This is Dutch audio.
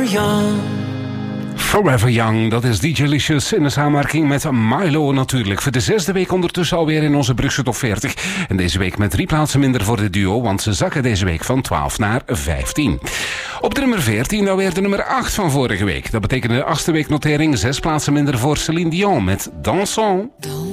young. Forever Young, dat is DJ Licious in de samenwerking met Milo natuurlijk. Voor de 6e week ondertussen alweer in onze Brugse Top 40. En deze week met 3 plaatsen minder voor de duo, want ze zakken deze week van 12 naar 15. Op de nummer 14 dan weer de nummer 8 van vorige week. Dat betekent de 8e week notering 6 plaatsen minder voor Céline Dion met Dansons.